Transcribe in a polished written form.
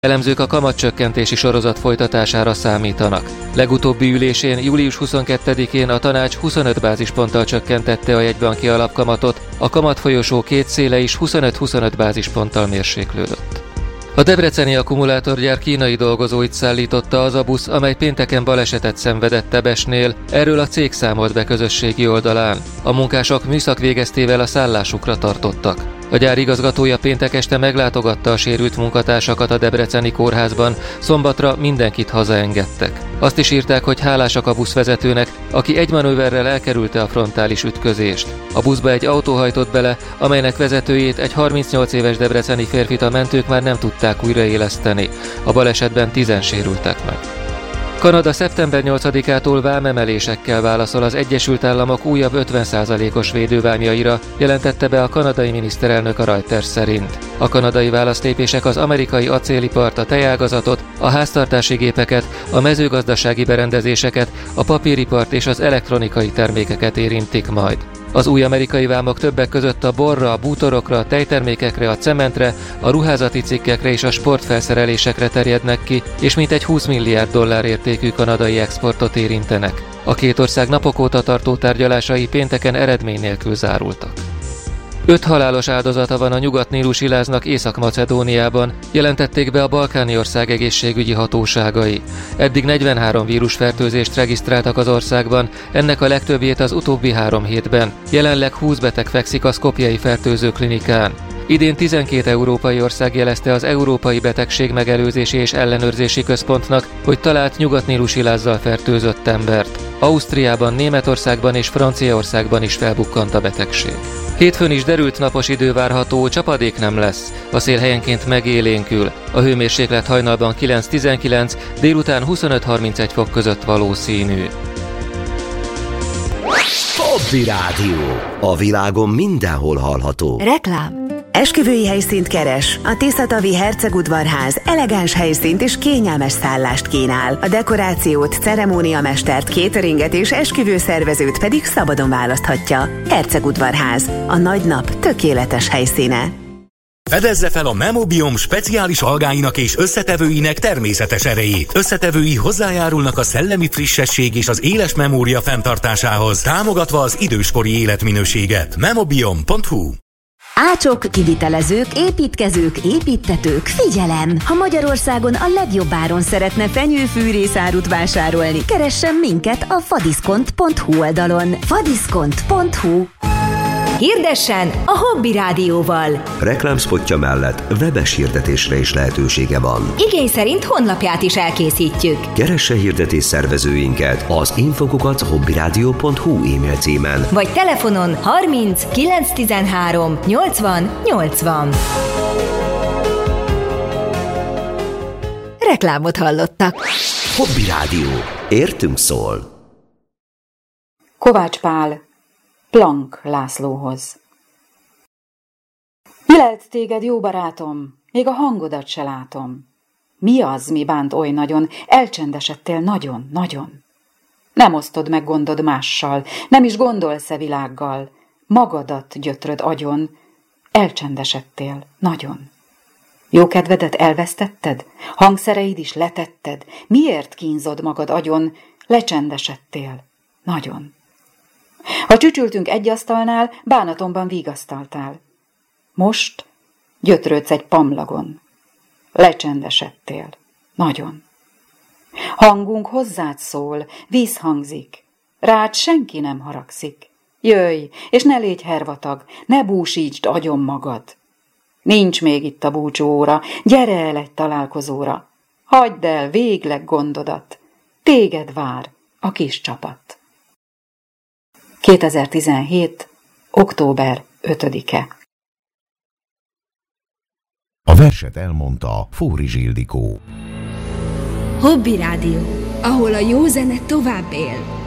Elemzők a kamatcsökkentési sorozat folytatására számítanak. Legutóbbi ülésén július 22-én a tanács 25 bázisponttal csökkentette a jegybanki alapkamatot, a kamatfolyosó két széle is 25-25 bázisponttal mérséklődött. A debreceni akkumulátorgyár kínai dolgozóit szállította az a busz, amely pénteken balesetet szenvedett Tebesnél, erről a cég számolt be közösségi oldalán. A munkások műszakvégeztével a szállásukra tartottak. A gyár igazgatója péntek este meglátogatta a sérült munkatársakat a debreceni kórházban, szombatra mindenkit hazaengedtek. Azt is írták, hogy hálásak a buszvezetőnek, aki egy manőverrel elkerülte a frontális ütközést. A buszba egy autó hajtott bele, amelynek vezetőjét, egy 38 éves debreceni férfit a mentők már nem tudták újraéleszteni. A balesetben 10-en sérültek meg. Kanada szeptember 8-ától vámemelésekkel válaszol az Egyesült Államok újabb 50%-os védővámjaira, jelentette be a kanadai miniszterelnök a Reuters szerint. A kanadai válaszlépések az amerikai acélipart, a tejágazatot, a háztartási gépeket, a mezőgazdasági berendezéseket, a papíripart és az elektronikai termékeket érintik majd. Az új amerikai vámok többek között a borra, a bútorokra, a tejtermékekre, a cementre, a ruházati cikkekre és a sportfelszerelésekre terjednek ki, és mintegy 20 milliárd dollár értékű kanadai exportot érintenek. A két ország napok óta tartó tárgyalásai pénteken eredmény nélkül zárultak. 5 halálos áldozata van a Nyugat-Nílusi láznak Észak-Macedóniában, jelentették be a balkáni ország egészségügyi hatóságai. Eddig 43 vírusfertőzést regisztráltak az országban, ennek a legtöbbjét az utóbbi 3 hétben. Jelenleg 20 beteg fekszik a Skopjei fertőzőklinikán. Idén 12 európai ország jelezte az Európai Betegség Megelőzési és Ellenőrzési Központnak, hogy talált Nyugat-Nílusi lázzal fertőzött embert. Ausztriában, Németországban és Franciaországban is felbukkant a betegség. Hétfőn is derült napos idő várható, csapadék nem lesz. A szél helyenként megélénkül. A hőmérséklet hajnalban 9-19, délután 25-31 fok között valószínű. Hobby Rádió. A világon mindenhol hallható. Reklám. Esküvői helyszínt keres? A Tiszatavi Hercegudvarház elegáns helyszínt és kényelmes szállást kínál. A dekorációt, ceremóniamestert, cateringet és esküvőszervezőt pedig szabadon választhatja. Hercegudvarház. A nagy nap tökéletes helyszíne. Fedezze fel a Memobiom speciális algáinak és összetevőinek természetes erejét. Összetevői hozzájárulnak a szellemi frissesség és az éles memória fenntartásához, támogatva az időskori életminőséget. Memobiom.hu. Ácsok, kivitelezők, építkezők, építtetők, figyelem! Ha Magyarországon a legjobb áron szeretne fenyőfűrészárut vásárolni, keressen minket a fadiszkont.hu oldalon. fadiszkont.hu. Hirdessen a Hobby Rádióval! Reklámspotja mellett webes hirdetésre is lehetősége van. Igény szerint honlapját is elkészítjük. Keresse hirdetés szervezőinket az info@hobbyradio.hu e-mail címen. Vagy telefonon 30 913 80 80. Reklámot hallottak. Hobby Rádió. Értünk szól. Kovács Pál Plank Lászlóhoz. Mi lelt téged, jó barátom? Még a hangodat se látom. Mi az, mi bánt oly nagyon? Elcsendesedtél nagyon, nagyon. Nem osztod meg gondod mással, nem is gondolsz-e világgal. Magadat gyötröd agyon. Elcsendesedtél nagyon. Jó kedvedet elvesztetted? Hangszereid is letetted? Miért kínzod magad agyon? Lecsendesedtél nagyon. Ha csücsültünk egy asztalnál, bánatomban vigasztaltál. Most gyötrődsz egy pamlagon. Lecsendesedtél. Nagyon. Hangunk hozzád szól, vízhangzik. Rád senki nem haragszik. Jöjj, és ne légy hervatag, ne búsítsd agyon magad. Nincs még itt a búcsúóra, gyere el egy találkozóra. Hagyd el végleg gondodat. Téged vár a kis csapat. 2017. október 5-e. A verset elmondta Fóri Ildikó. Hobby Rádió, ahol a jó zene tovább él.